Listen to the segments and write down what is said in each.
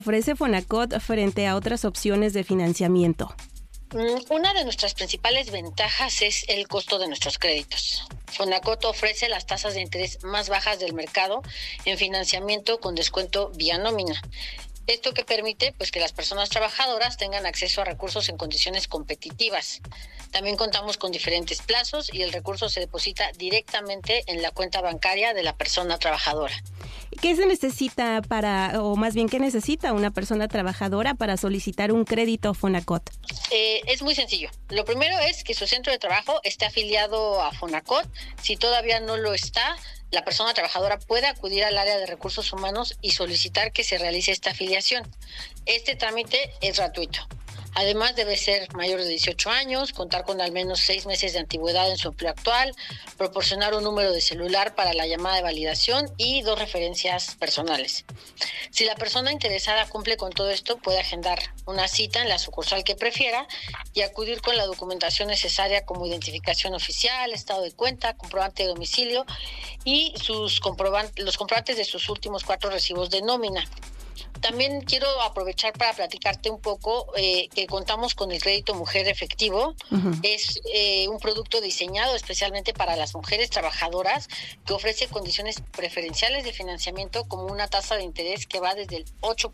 ofrece Fonacot frente a otras opciones de financiamiento? Una de nuestras principales ventajas es el costo de nuestros créditos. Fonacot ofrece las tasas de interés más bajas del mercado en financiamiento con descuento vía nómina. Esto que permite que las personas trabajadoras tengan acceso a recursos en condiciones competitivas. También contamos con diferentes plazos y el recurso se deposita directamente en la cuenta bancaria de la persona trabajadora. ¿Qué se necesita qué necesita una persona trabajadora para solicitar un crédito Fonacot? Es muy sencillo. Lo primero es que su centro de trabajo esté afiliado a Fonacot. Si todavía no lo está, la persona trabajadora puede acudir al área de recursos humanos y solicitar que se realice esta afiliación. Este trámite es gratuito. Además, debe ser mayor de 18 años, contar con al menos 6 meses de antigüedad en su empleo actual, proporcionar un número de celular para la llamada de validación y 2 referencias personales. Si la persona interesada cumple con todo esto, puede agendar una cita en la sucursal que prefiera y acudir con la documentación necesaria como identificación oficial, estado de cuenta, comprobante de domicilio y los comprobantes de sus últimos 4 recibos de nómina. También quiero aprovechar para platicarte un poco que contamos con el crédito Mujer Efectivo. Uh-huh. Es un producto diseñado especialmente para las mujeres trabajadoras que ofrece condiciones preferenciales de financiamiento como una tasa de interés que va desde el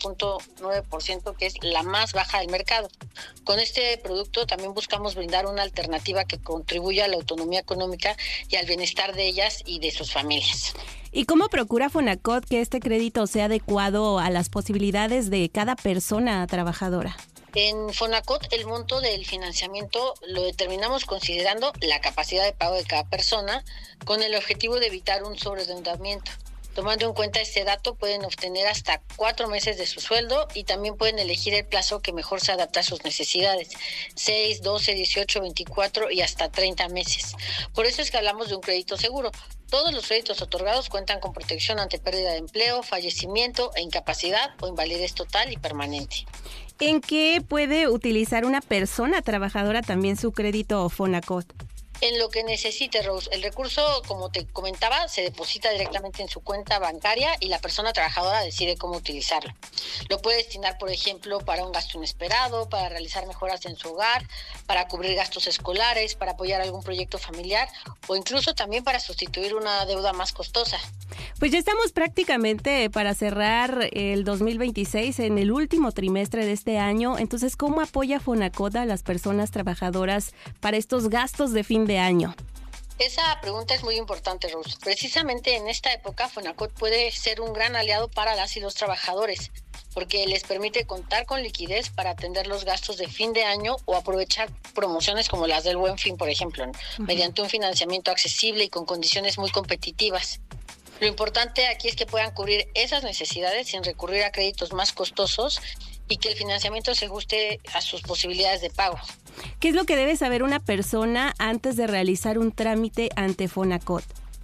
8.9%, que es la más baja del mercado. Con este producto también buscamos brindar una alternativa que contribuya a la autonomía económica y al bienestar de ellas y de sus familias. ¿Y cómo procura Fonacot que este crédito sea adecuado a las posibilidades de cada persona trabajadora? En Fonacot, el monto del financiamiento lo determinamos considerando la capacidad de pago de cada persona con el objetivo de evitar un sobreendeudamiento. Tomando en cuenta este dato, pueden obtener hasta 4 meses de su sueldo y también pueden elegir el plazo que mejor se adapta a sus necesidades, 6, 12, 18, 24 y hasta 30 meses. Por eso es que hablamos de un crédito seguro. Todos los créditos otorgados cuentan con protección ante pérdida de empleo, fallecimiento e incapacidad o invalidez total y permanente. ¿En qué puede utilizar una persona trabajadora también su crédito Fonacot? En lo que necesite, Rose. El recurso, como te comentaba, se deposita directamente en su cuenta bancaria y la persona trabajadora decide cómo utilizarlo. Lo puede destinar, por ejemplo, para un gasto inesperado, para realizar mejoras en su hogar, para cubrir gastos escolares, para apoyar algún proyecto familiar o incluso también para sustituir una deuda más costosa. Pues ya estamos prácticamente para cerrar el 2026 en el último trimestre de este año. Entonces, ¿cómo apoya Fonacot a las personas trabajadoras para estos gastos de fin de año? Esa pregunta es muy importante, Rose. Precisamente en esta época, Fonacot puede ser un gran aliado para las y los trabajadores, porque les permite contar con liquidez para atender los gastos de fin de año o aprovechar promociones como las del Buen Fin, por ejemplo, ¿no? Uh-huh. Mediante un financiamiento accesible y con condiciones muy competitivas. Lo importante aquí es que puedan cubrir esas necesidades sin recurrir a créditos más costosos y que el financiamiento se ajuste a sus posibilidades de pago. ¿Qué es lo que debe saber una persona antes de realizar un trámite ante Fonacot?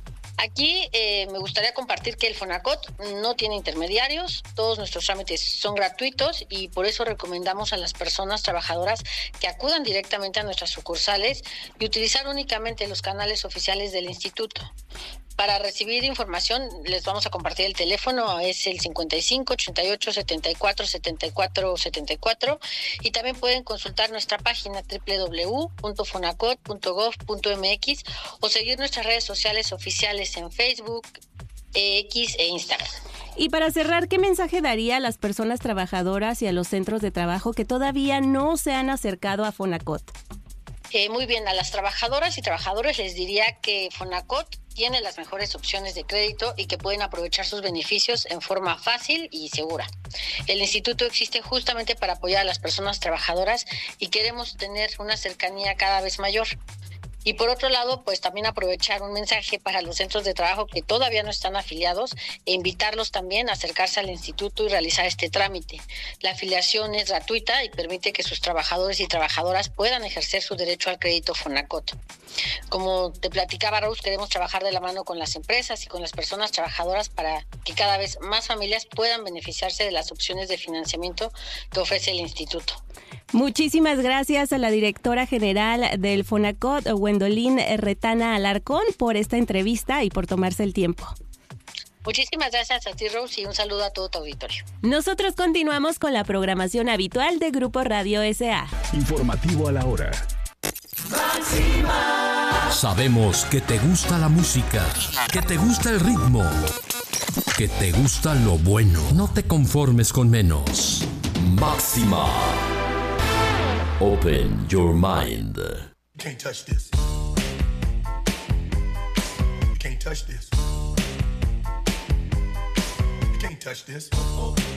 Aquí me gustaría compartir que el Fonacot no tiene intermediarios, todos nuestros trámites son gratuitos y por eso recomendamos a las personas trabajadoras que acudan directamente a nuestras sucursales y utilizar únicamente los canales oficiales del instituto. Para recibir información les vamos a compartir el teléfono, es el 55 88 74 74 74 y también pueden consultar nuestra página www.fonacot.gov.mx o seguir nuestras redes sociales oficiales en Facebook, X e Instagram. Y para cerrar, ¿qué mensaje daría a las personas trabajadoras y a los centros de trabajo que todavía no se han acercado a Fonacot? Muy bien, a las trabajadoras y trabajadores les diría que Fonacot tiene las mejores opciones de crédito y que pueden aprovechar sus beneficios en forma fácil y segura. El instituto existe justamente para apoyar a las personas trabajadoras y queremos tener una cercanía cada vez mayor. Y por otro lado, pues también aprovechar un mensaje para los centros de trabajo que todavía no están afiliados e invitarlos también a acercarse al instituto y realizar este trámite. La afiliación es gratuita y permite que sus trabajadores y trabajadoras puedan ejercer su derecho al crédito Fonacot. Como te platicaba, Rose, queremos trabajar de la mano con las empresas y con las personas trabajadoras para que cada vez más familias puedan beneficiarse de las opciones de financiamiento que ofrece el instituto. Muchísimas gracias a la directora general del Fonacot, Gwendolyn Retana Alarcón, por esta entrevista y por tomarse el tiempo. Muchísimas gracias a ti, Rose, y un saludo a todo tu auditorio. Nosotros continuamos con la programación habitual de Grupo Radio SA. Informativo a la hora. Sabemos que te gusta la música, que te gusta el ritmo, que te gusta lo bueno. No te conformes con menos. Máxima. Open your mind. You can't touch this. You can't touch this. You can't touch this.